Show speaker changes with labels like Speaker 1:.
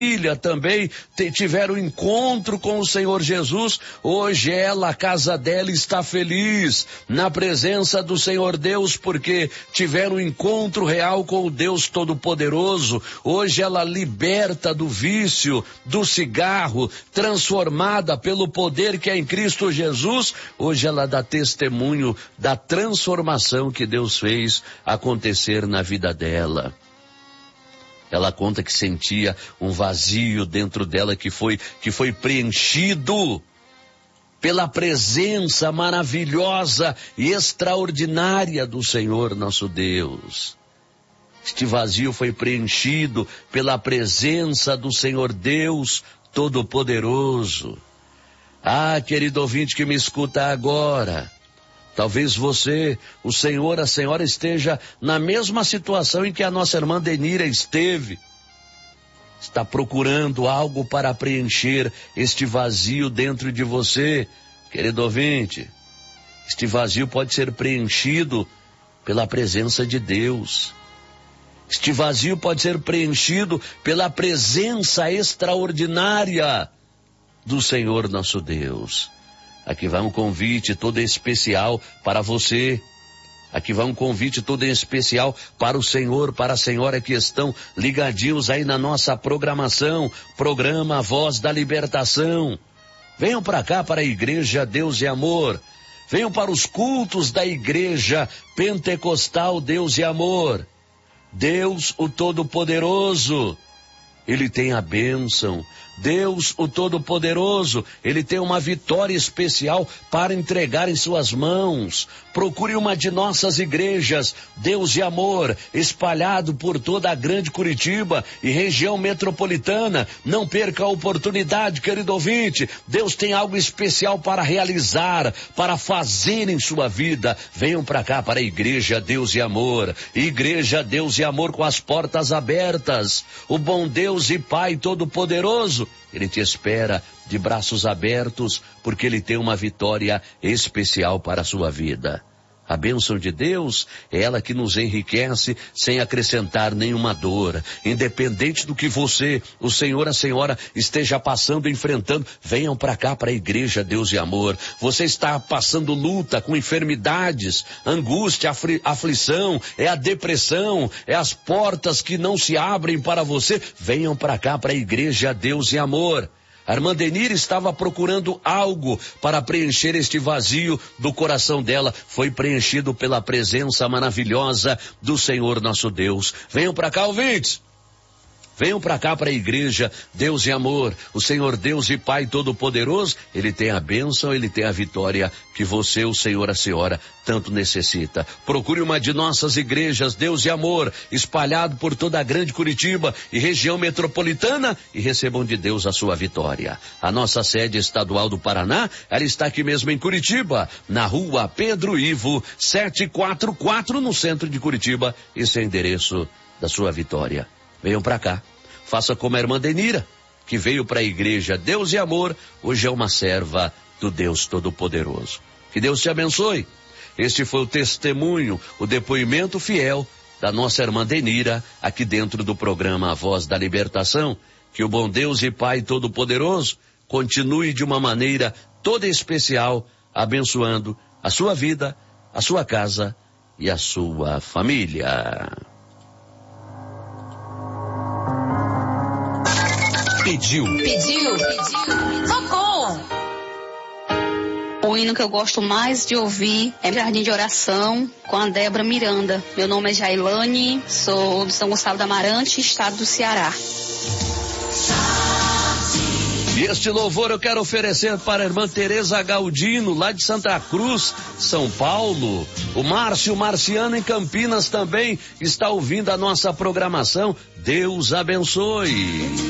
Speaker 1: família também tiveram encontro com o Senhor Jesus. Hoje a casa dela está feliz na presença do Senhor Deus, porque tiveram um encontro real com o Deus Todo-Poderoso. Hoje ela liberta do vício, do cigarro, transformada pelo poder que é em Cristo Jesus. Hoje ela dá testemunho da transformação que Deus fez acontecer na vida dela. Ela conta que sentia um vazio dentro dela que foi preenchido pela presença maravilhosa e extraordinária do Senhor nosso Deus. Este vazio foi preenchido pela presença do Senhor Deus Todo-Poderoso. Ah, querido ouvinte que me escuta agora, talvez você, o Senhor, a senhora esteja na mesma situação em que a nossa irmã Denira esteve. Está procurando algo para preencher este vazio dentro de você, querido ouvinte. Este vazio pode ser preenchido pela presença de Deus. Este vazio pode ser preenchido pela presença extraordinária do Senhor nosso Deus. Aqui vai um convite todo especial para você. Aqui vai um convite todo especial para o Senhor, para a senhora que estão ligadinhos aí na nossa programação, programa Voz da Libertação. Venham para cá, para a Igreja Deus e Amor. Venham para os cultos da Igreja Pentecostal Deus e Amor. Deus, o Todo-Poderoso, Ele tem a bênção. Deus, o Todo-Poderoso, Ele tem uma vitória especial para entregar em suas mãos. Procure uma de nossas igrejas, Deus e Amor, espalhado por toda a grande Curitiba e região metropolitana. Não perca a oportunidade, querido ouvinte. Deus tem algo especial para realizar, para fazer em sua vida. Venham para cá, para a Igreja Deus e Amor. Igreja Deus e Amor com as portas abertas. O bom Deus e Pai Todo-Poderoso, Ele te espera de braços abertos, porque Ele tem uma vitória especial para a sua vida. A bênção de Deus é ela que nos enriquece sem acrescentar nenhuma dor. Independente do que você, o Senhor, a senhora esteja passando, enfrentando, venham para cá, para a Igreja Deus e Amor. Você está passando luta com enfermidades, angústia, aflição, é a depressão, é as portas que não se abrem para você. Venham para cá, para a Igreja Deus e Amor. A irmã Denira estava procurando algo para preencher este vazio do coração dela. Foi preenchido pela presença maravilhosa do Senhor nosso Deus. Venham para cá, ouvintes. Venham para cá, para a Igreja Deus e Amor. O Senhor Deus e Pai Todo-Poderoso, Ele tem a bênção, Ele tem a vitória que você, o Senhor, a senhora, tanto necessita. Procure uma de nossas igrejas Deus e Amor, espalhado por toda a grande Curitiba e região metropolitana, e recebam de Deus a sua vitória. A nossa sede estadual do Paraná, ela está aqui mesmo em Curitiba, na rua Pedro Ivo 744, no centro de Curitiba. Esse é o endereço da sua vitória. Venham para cá, faça como a irmã Denira, que veio para a Igreja Deus e Amor, hoje é uma serva do Deus Todo-Poderoso. Que Deus te abençoe. Este foi o testemunho, o depoimento fiel da nossa irmã Denira, aqui dentro do programa A Voz da Libertação. Que o bom Deus e Pai Todo-Poderoso continue de uma maneira toda especial, abençoando a sua vida, a sua casa e a sua família. Pediu.
Speaker 2: Tocou. O hino que eu gosto mais de ouvir é Jardim de Oração, com a Débora Miranda. Meu nome é Jailane, sou de São Gonçalo da Amarante, estado do Ceará.
Speaker 1: E este louvor eu quero oferecer para a irmã Tereza Galdino, lá de Santa Cruz, São Paulo. O Márcio Marciano em Campinas também está ouvindo a nossa programação. Deus abençoe.